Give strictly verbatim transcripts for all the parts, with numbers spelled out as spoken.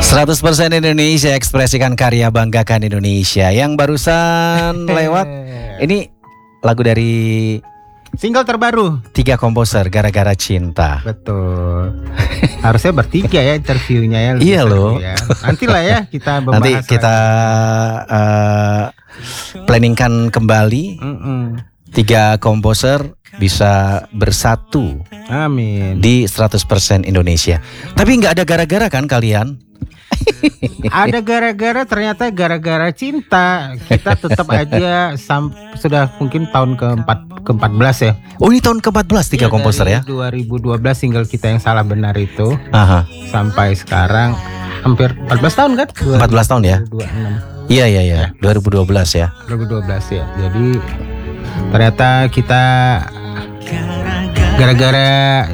seratus persen Indonesia, ekspresikan karya, banggakan Indonesia. Yang barusan lewat ini lagu dari single terbaru tiga komposer, Gara-gara Cinta. Betul. Harusnya bertiga ya interviewnya ya. Iya loh ya. Nanti lah ya kita membahas. Nanti kita uh, planningkan kembali. Mm-mm. Tiga komposer bisa bersatu. Amin. Di seratus persen Indonesia. Tapi gak ada gara-gara kan kalian? Ada gara-gara, ternyata gara-gara cinta. Kita tetap aja sam- sudah mungkin tahun keempat keempat belas ya. Oh, ini tahun keempat belas tiga ya, komposer ya. dua ribu dua belas single kita yang salah benar itu. Aha. Sampai sekarang hampir empat belas tahun kan? empat belas tahun ya. dua ribu enam. Iya iya iya. dua ribu dua belas ya. dua ribu dua belas ya. Jadi ternyata kita gara-gara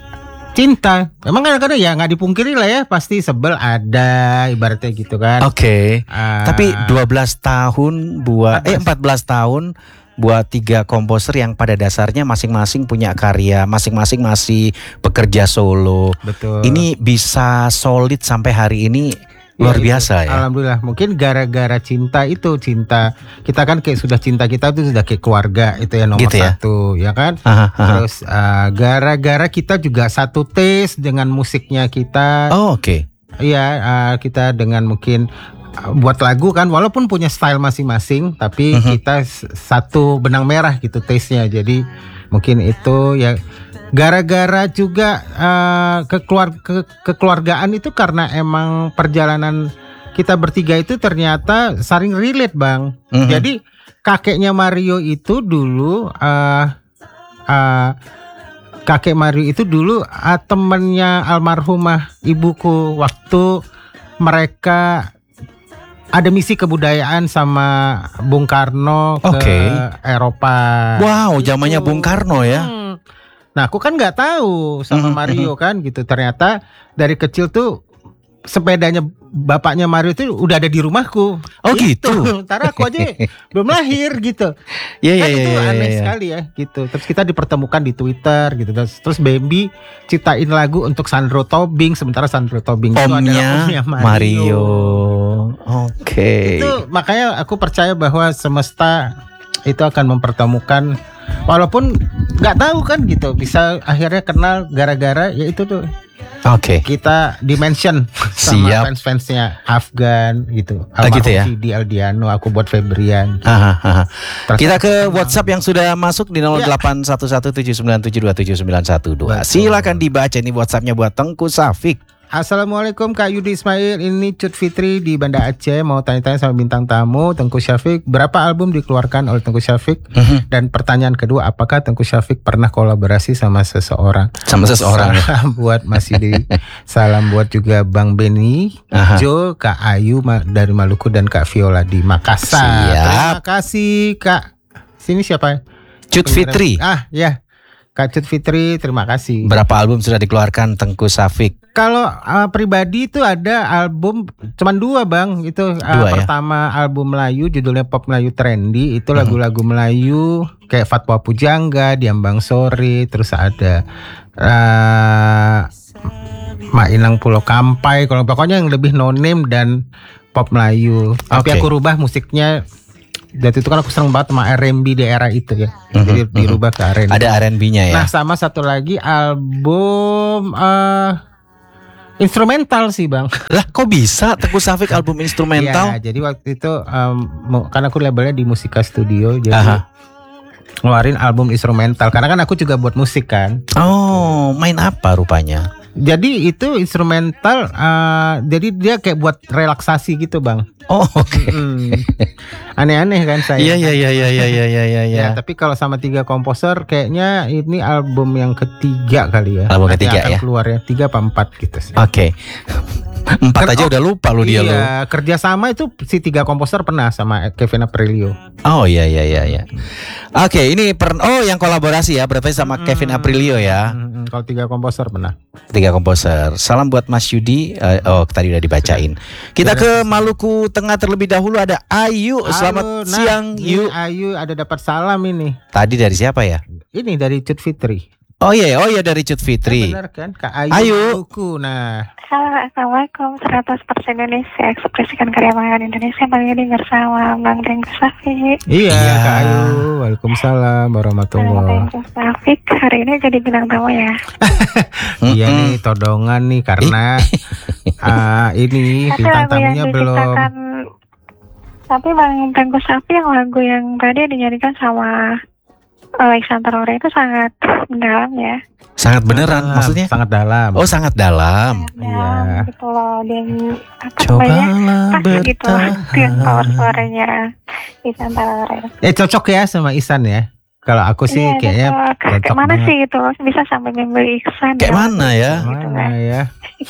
cinta. Emang kadang-kadang ya nggak dipungkiri lah ya, pasti sebel ada, ibaratnya gitu kan. Oke. Okay. Uh, Tapi dua belas tahun buat eh empat belas tahun buat tiga komposer yang pada dasarnya masing-masing punya karya, masing-masing masih bekerja solo. Betul. Ini bisa solid sampai hari ini. Luar ya, biasa itu. Ya. Alhamdulillah. Mungkin gara-gara cinta itu, cinta kita kan kayak sudah cinta kita itu sudah kayak keluarga, itu ya nomor gitu ya? Satu, ya kan. Aha, aha. Terus uh, gara-gara kita juga satu taste dengan musiknya kita. Oh oke. Okay. Iya, uh, kita dengan mungkin uh, buat lagu kan, walaupun punya style masing-masing, tapi uh-huh. kita s- satu benang merah gitu taste-nya. Jadi mungkin itu ya. Gara-gara juga uh, kekeluar- ke- kekeluargaan itu karena emang perjalanan kita bertiga itu ternyata saling relate bang. Mm-hmm. Jadi kakeknya Mario itu dulu uh, uh, kakek Mario itu dulu uh, temennya almarhumah ibuku waktu mereka ada misi kebudayaan sama Bung Karno ke okay. Eropa. Wow, zamannya Bung Karno ya. Hmm. Nah, aku kan nggak tahu sama Mario kan gitu. Ternyata dari kecil tuh sepedanya bapaknya Mario itu udah ada di rumahku. Oh gitu. Ntar aku aja belum lahir gitu. Iya kan iya itu iya. aneh ya. sekali ya gitu. Terus kita dipertemukan di Twitter gitu. Terus, terus Bambi ciptain lagu untuk Sandro Tobing, sementara Sandro Tobing omnya, itu adalah omnya Mario. Mario. Oke. Okay. Itu makanya aku percaya bahwa semesta itu akan mempertemukan. Walaupun nggak tahu kan gitu, bisa akhirnya kenal gara-gara ya itu tuh. Oke. Okay. Kita dimension sama Siap. fans-fansnya Afgan gitu. Ah, gitu ya. Di Aldiano, aku buat Febrian. Gitu. Aha, aha. Kita ke WhatsApp yang sudah masuk di nol delapan satu satu tujuh sembilan tujuh dua tujuh sembilan satu dua. Silakan dibaca ini WhatsAppnya buat Tengku Safik. Assalamualaikum Kak Yudi Ismail, ini Cut Fitri di Banda Aceh. Mau tanya-tanya sama bintang tamu Tengku Syafiq, berapa album dikeluarkan oleh Tengku Syafiq? Uh-huh. Dan pertanyaan kedua, apakah Tengku Syafiq pernah kolaborasi sama seseorang? Sama seseorang. Salam buat Mas Yudi. Salam buat juga Bang Beni, uh-huh. Jo, Kak Ayu dari Maluku, dan Kak Viola di Makassar. Siap. Terima kasih Kak. Sini siapa? Cut Fitri. Ah ya, Kak Cut Fitri, terima kasih. Berapa album sudah dikeluarkan Tengku Syafiq? Kalau uh, pribadi itu ada album cuman dua bang, itu uh, dua, pertama ya? Album Melayu judulnya Pop Melayu Trendy, itu uh-huh. lagu-lagu Melayu kayak Fatwa Pujangga, Diambang Sore, terus ada uh, Mainang Pulau Kampai, kalau pokoknya yang lebih no name dan pop Melayu. Tapi okay. aku rubah musiknya. Dan itu kan aku seneng banget sama R and B di era itu ya. Jadi uh-huh. dirubah ke R and B. Ada R and B-nya ya. Nah sama satu lagi album uh, instrumental sih bang. Lah kok bisa Tengku Syafiq album instrumental? Ya jadi waktu itu um, karena aku labelnya di Musika Studio, jadi Aha. ngeluarin album instrumental. Karena kan aku juga buat musik kan. Oh, main apa rupanya? Jadi itu instrumental, uh, jadi dia kayak buat relaksasi gitu bang. Oh oke. Okay. Hmm. Aneh-aneh kan saya. Iya iya iya iya iya iya iya. Ya, tapi kalau sama tiga komposer kayaknya ini album yang ketiga kali ya. Album ketiga ya. Keluar ya tiga apa empat gitu sih. Oke. Okay. Empat aja oh, udah lupa lu dia iya, lu. Iya, kerja sama itu si tiga komposer pernah sama Kevin Aprilio. Oh iya iya iya iya. Oke, okay, ini per oh yang kolaborasi ya, berarti sama hmm, Kevin Aprilio ya. Hmm, kalau tiga komposer pernah. Tiga komposer. Salam buat Mas Yudi. Uh, oh, tadi udah dibacain. Kita ke Maluku Tengah terlebih dahulu, ada Ayu. Selamat Halo, siang, nah, Yu. Ayu ada dapat salam ini. Tadi dari siapa ya? Ini dari Cut Fitri. Oh iya, oh iya dari Cut Fitri. Ya, benar kan? Kak Ayu. Ayu. Buku. Nah. Halo, Assalamualaikum. seratus persen Indonesia, ekspresikan karya pangan Indonesia. Bang Yudi bersama Bang Tengku Safi. Iya, Iya. Kak Ayu. Waalaikumsalam Bang warahmatullahi. Tengku Safi hari ini jadi bintang tamu ya. Iya Mm-mm. nih todongan nih karena ah, ini Tapi bintang lagu yang tamunya belum. diciptakan, tapi Bang Tengku Safi yang lagu yang tadi dinyanyikan sama Alexander Ore itu sangat mendalam ya. Sangat beneran Ah, maksudnya? sangat dalam. Oh sangat dalam. Dalam Iya. gitu loh. Dan apa namanya? Cobalah Pas gitu loh. Yang power bertahan. suaranya Alexander Ore. Eh cocok ya sama Ihsan ya. Kalau aku sih Iya, kayaknya cocok. cocok Kayak mana banget. sih gitu loh, bisa sampai membeli iksan. Kayak mana ya? Gitu Mana kan. ya?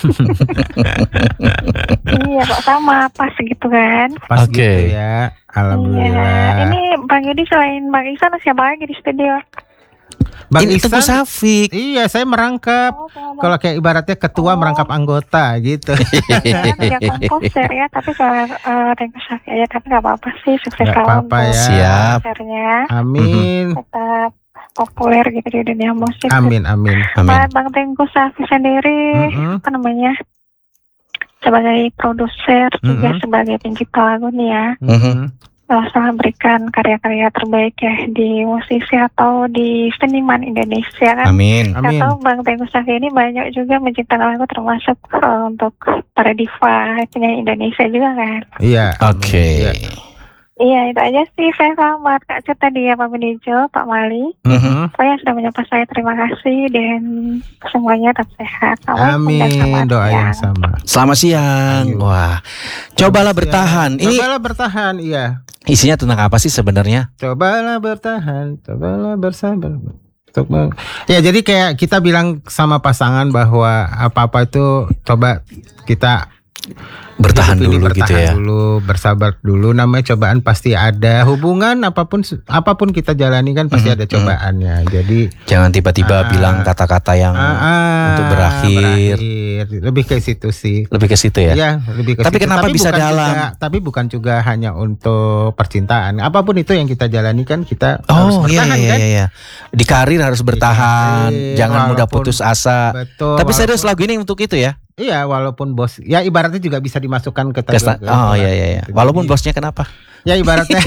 Iya kok sama pas gitu kan. Pas Oke. gitu ya. Alhamdulillah. Iya. Ini Bang Yudi selain Bang Iksan siapa lagi di studio? Bang Ini Tengku Ihsan. Safik. Iya, saya merangkap. Oh, sama Bang. Kalau kayak ibaratnya ketua Oh. merangkap anggota gitu. Jangan dia komposer ya, tapi kalau uh, Tengku Safi aja, tapi nggak apa-apa sih, sukses Nggak selalu apa-apa untuk ya. Siap. konsernya, Amin. tetap populer gitu di dunia musik. Amin, amin. Amin. Nah, Bang Tengku Safi sendiri Mm-mm. apa namanya, sebagai produser juga Mm-mm. sebagai pencipta lagu nih ya, Mhm. uh, selalu berikan karya-karya terbaik ya di musisi atau di seniman Indonesia kan. Amin. Saya Amin. tahu Bang Tengku Safi ini banyak juga menciptakan lagu termasuk uh, untuk para diva penyanyi Indonesia juga kan. Iya. Oke. Iya. Iya itu aja sih, saya selamat Kak Cut tadi ya, Pak Benijo, Pak Mali. Mhm. Saya sudah menyapa saya, terima kasih dan semuanya tetap sehat. Assalamualaikum dan Amin. selamat Doa yang siang. sama. Selamat siang. Ayo. Wah. Cobalah Siap. bertahan. Ini Cobalah bertahan, iya. isinya tentang apa sih sebenarnya? Cobalah bertahan, cobalah bersabar. Untuk meng- Ya jadi kayak kita bilang sama pasangan bahwa apa-apa itu coba kita Bertahan hidup ini dulu gitu bertahan ya. dulu, bersabar dulu. Namanya cobaan pasti ada. Hubungan apapun apapun kita jalani kan pasti Mhm, ada cobaannya. Jadi Jangan tiba-tiba Ah. bilang kata-kata yang ah, ah, untuk berakhir. berakhir. Lebih ke situ sih. lebih ke situ ya. Iya, lebih ke Tapi situ. kenapa bisa bukan dalam? juga- tapi bukan juga hanya untuk percintaan. Apapun itu yang kita jalani kan kita harus Oh iya bertahan iya kan. iya iya. Di karir harus bertahan, karir, jangan mudah walaupun- putus asa. Betul. Tapi serius walaupun- lagu ini untuk itu ya. Iya, walaupun bos, ya ibaratnya juga bisa dimasukkan ke Ke sta- ke- oh iya iya iya. gitu. Walaupun Jadi, bosnya kenapa? ya ibaratnya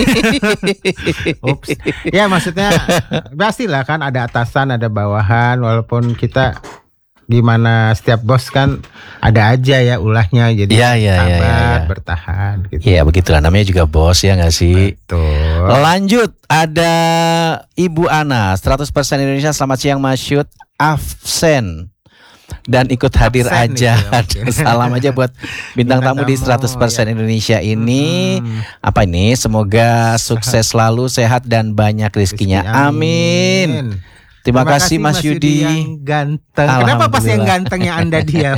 ups. Ya maksudnya pastilah kan ada atasan, ada bawahan, walaupun kita gimana setiap bos kan ada aja ya ulahnya, jadi Iya, iya, sabar, iya, iya, iya. bertahan gitu. Iya begitulah namanya juga bos ya nggak sih. Betul. Lanjut ada Ibu Ana seratus persen Indonesia. Selamat siang Mas Syut. Absen dan ikut hadir Absen aja. nih, ya, mungkin. Salam aja buat bintang Bintang tamu di tamu, seratus persen ya. Indonesia ini. Hmm. Apa ini? Semoga sukses selalu, sehat dan banyak rezekinya. Rizky, Amin. Terima, kasih Mas Yudi. yang ganteng. Kenapa pas yang Alhamdulillah. gantengnya Anda diam?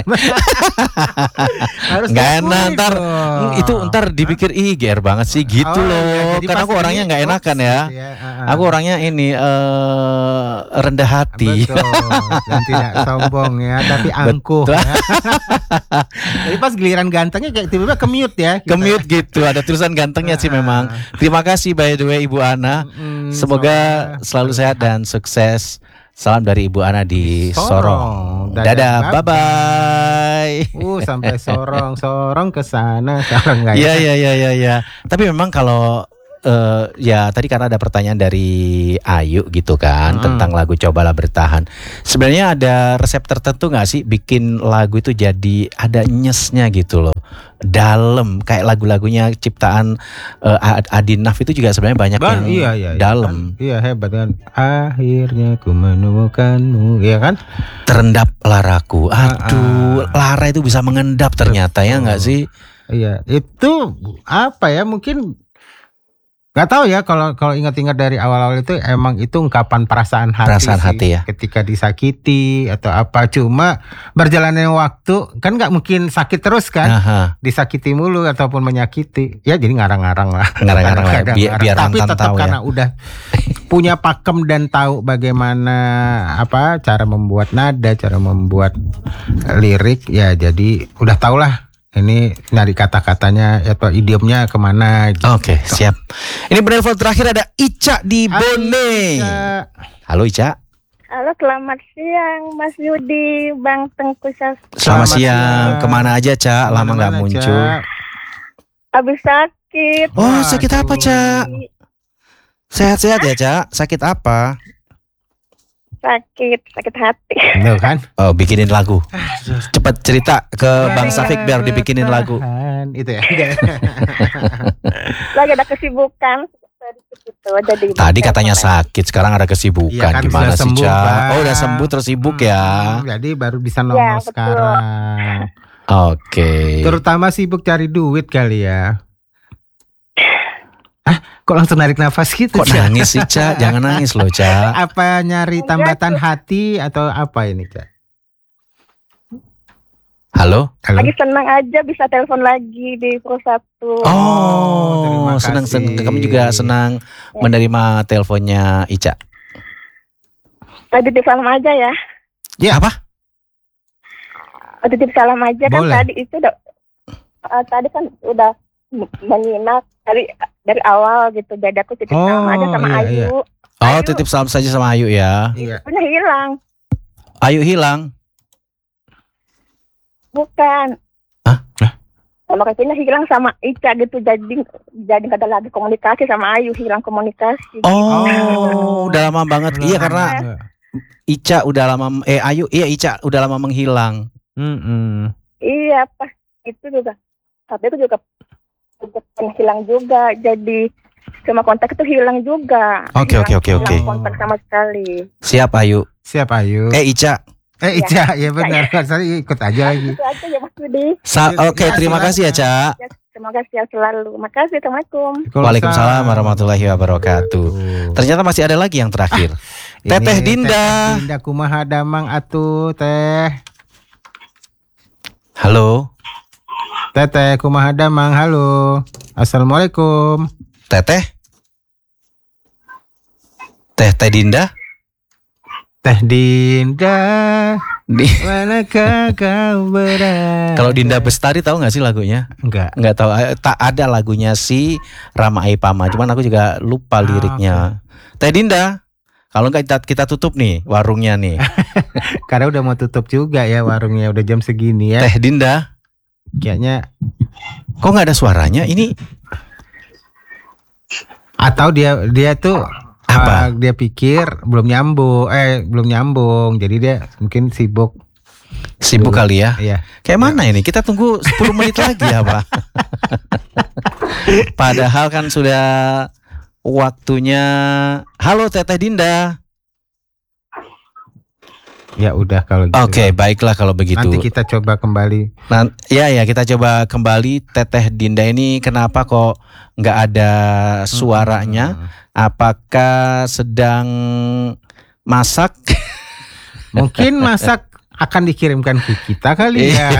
Harus Nggak diakui enak ntar dong. Hmm, itu ntar dipikir ih G R banget sih gitu Oh, loh. iya, jadi Karena pas aku orangnya ini, nggak ups, enakan ya. gitu ya, ah, ah. Aku orangnya ini eh rendah hati. Betul. Dan tidak sombong ya, tapi angkuh Betul. ya. Jadi pas giliran gantengnya kayak tiba-tiba kemute ya. kita. Kemute gitu, ada tulisan gantengnya sih memang. Terima kasih by the way Ibu Ana. Mm, Semoga selalu sehat dan sukses. Salam dari Ibu Ana di Sorong. Sorong. Dadah, Dadah, bye bye. Uh sampai sorong sorong ke sana, sorong nggak Iya ya? iya iya iya iya. Tapi memang kalau eh, ya tadi karena ada pertanyaan dari Ayu gitu kan Hmm. tentang lagu Cobalah Bertahan. Sebenarnya ada resep tertentu nggak sih bikin lagu itu jadi ada nyesnya gitu loh. Dalam kayak lagu-lagunya ciptaan eh, Ad- Adinaf itu juga sebenarnya banyak Bang, yang iya, iya, iya. dalam. Kan, iya hebat kan. Akhirnya ku menemukanmu, iya kan? Terendap laraku. Aduh, Ah, ah. lara itu bisa mengendap ternyata ya nggak sih? Iya, itu apa ya? Mungkin nggak tahu ya. Kalau kalau ingat-ingat dari awal-awal itu emang itu ungkapan perasaan hati. Perasaan sih, hati ya. Ketika disakiti atau apa. Cuma berjalannya waktu kan nggak mungkin sakit terus kan? Aha. Disakiti mulu ataupun menyakiti. Ya jadi ngarang-ngarang lah. Ngarang-ngarang lah, Kadang-kadang biar- ngarang. biar Tapi mantan tetap tahu ya. karena udah punya pakem dan tahu bagaimana apa cara membuat nada, cara membuat eh, lirik, ya jadi udah tau lah ini nyari kata-katanya atau idiomnya kemana gitu. Oke, siap. Ini penelpon terakhir ada Ica di Bone. Ica. Halo Ica. Halo, selamat siang Mas Yudi, Bang Tengku Sas. Selamat, Selamat siang. siang. Kemana aja, Cak? Lama nggak Mana-mana, muncul. Cak. Habis sakit. Oh, sakit apa, Waduh. Cak? Sehat-sehat ya, Cak? Sakit apa? Sakit, sakit hati. Tuh kan? Oh, bikinin lagu. Cepat cerita ke Bang Iya. Safik biar dibikinin lagu. Tahan, itu ya. Lagi ada kesibukan. Gitu, jadi Tadi katanya sakit, sekarang ada kesibukan. Iya, kan Gimana sudah sih, sembuh, Cak? Bang. Oh, udah sembuh terus sibuk ya. Hmm, jadi baru bisa Ya, nongol betul. sekarang. Oke. Terutama sibuk cari duit kali ya. Ah, kok langsung narik nafas gitu? Kok Cak? nangis sih, Cak? Jangan nangis loh, Cak. Apa nyari Enggak, tambatan Cak. hati atau apa ini, Cak? Halo? Halo? Lagi senang aja bisa telepon lagi di Pro Satu. Oh, terima senang kasih. senang. Kami juga senang menerima teleponnya Ica. Tadi titip salam aja ya. Ya. Apa? Oh, titip salam aja kan Boleh. tadi itu udah eh, tadi kan udah m- menyimak dari dari awal gitu. Jadi aku titip Oh, salam aja sama iya, Ayu. iya. Oh, Ayu. titip salam saja sama Ayu ya. Iya. Punya hilang. Ayu hilang. Bukan. Hah? Sama kakinya hilang sama Ica gitu. Jadi jadi gak ada lagi komunikasi sama Ayu, hilang komunikasi. Oh, Oh. udah lama banget. Iya, karena Ica udah lama eh Ayu, iya Ica udah lama menghilang. Mm-mm. Iya, pas itu juga. Tapi itu juga juga pernah hilang juga. Jadi sama kontak itu hilang juga. Oke, Hilang- oke, oke, hilang oke. kontak sama sekali. Siap Ayu. Siap Ayu. Eh Ica. Eh Ica, ya benar. Saya ikut aja lagi. Itu aja ya Mas Budi. Sa- Ya, Oke, ya, terima silakan. kasih ya, Cak. Ya, semoga sehat selalu. Makasih, Assalamualaikum. Waalaikumsalam warahmatullahi wabarakatuh. Ternyata masih ada lagi yang terakhir. Ini Teteh Dinda. Teteh Dinda kumaha damang atuh teh. Halo, Teteh kumaha damang, halo. Assalamualaikum. Teteh. Teh Teh Dinda. Teh Dinda, Di manakah kau berada? Kalau Dinda Bestari tahu nggak sih lagunya? Enggak. Nggak tahu. Eh, Tak ada lagunya si Rama Aipama. Cuman aku juga lupa Ah, liriknya. Teh Dinda. Kalau nggak kita, kita tutup nih warungnya nih. Karena udah mau tutup juga ya warungnya, udah jam segini ya. Teh Dinda. Kayaknya Kok nggak ada suaranya? Ini atau dia dia tuh Apa? ah, dia pikir belum nyambung, eh belum nyambung. Jadi dia mungkin sibuk. sibuk kali ya. Iya. Kayak mana ini? Kita tunggu sepuluh menit lagi ya, Pak. Padahal kan sudah waktunya. Halo Teteh Dinda. Ya udah kalau gitu. Oke, baiklah kalau begitu. Nanti kita coba kembali. Nah, ya ya kita coba kembali. Teteh Dinda ini kenapa kok nggak ada suaranya? Hmm. Apakah sedang masak? Mungkin masak akan dikirimkan ke kita kali ya.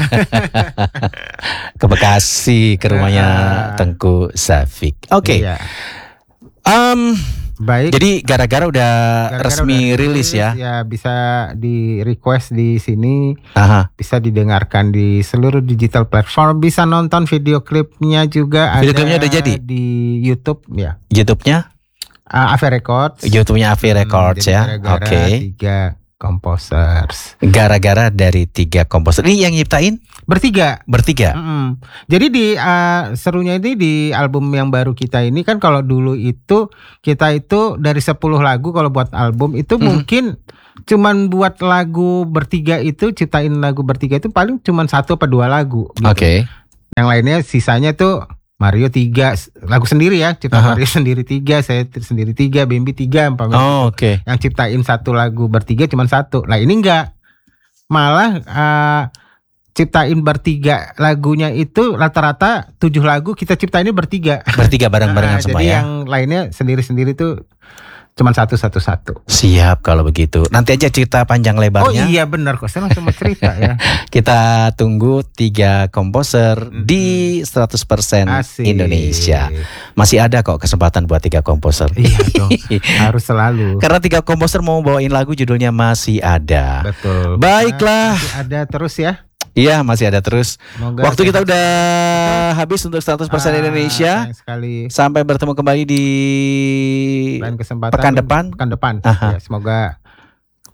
Ke Bekasi, ke rumahnya Ah. Tengku Safik. Oke. Iya. Em, Baik. jadi gara-gara udah Gara-gara resmi udah rilis ya. Ya bisa di request di sini, Aha. bisa didengarkan di seluruh digital platform, bisa nonton video klipnya juga. Video ada klipnya udah jadi? di YouTube ya. YouTube-nya? Uh, Ave Records. YouTube-nya Avi Records Hmm, jadi ya. gara-gara Oke. Tiga composers. Gara-gara dari tiga komposer. Ini yang nyiptain Bertiga. bertiga. Mm-mm. Jadi di uh, serunya ini di album yang baru kita ini kan, kalau dulu itu kita itu dari sepuluh lagu kalau buat album itu Mhm. mungkin cuman buat lagu bertiga itu, ciptain lagu bertiga itu paling cuman satu apa dua lagu gitu. Oke. Yang lainnya sisanya tuh Mario tiga lagu sendiri ya, cipta Aha. Mario sendiri tiga, saya t- sendiri tiga, Bambi tiga, umpamanya. Oh, oke. Yang ciptain satu lagu bertiga cuman satu. Nah ini enggak, malah uh, ciptain bertiga lagunya itu rata-rata tujuh lagu kita ciptainnya bertiga. Bertiga bareng-barengan Nah, semua jadi ya. yang lainnya sendiri-sendiri tuh cuman satu satu satu. Siap kalau begitu. Nanti aja cerita panjang Oh lebarnya. iya benar kok, saya langsung mau cerita ya. Kita tunggu tiga komposer Mm-mm. di seratus persen Asik. Indonesia. Masih ada kok kesempatan buat tiga komposer. Iya dong, harus selalu. Karena tiga komposer mau bawain lagu judulnya Masih Ada. Betul. Baiklah. Masih ada terus ya. Iya, masih ada terus. Semoga Waktu kita sehat. udah habis untuk seratus persen Ah, Indonesia. sayang sekali. Sampai bertemu kembali di Lain kesempatan pekan depan. Pekan depan. Aha. Ya, semoga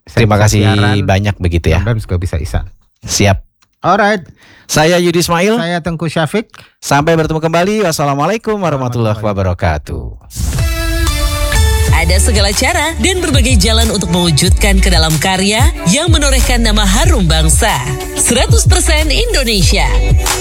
Terima Saya bisa kasih siaran, banyak begitu ya. Anda juga bisa Ihsan. Siap. Alright, Saya Yudi Ismail. saya Tengku Syafiq. Sampai bertemu kembali. Wassalamualaikum warahmatullahi wabarakatuh. Ada segala cara dan berbagai jalan untuk mewujudkan ke dalam karya yang menorehkan nama harum bangsa. seratus persen Indonesia.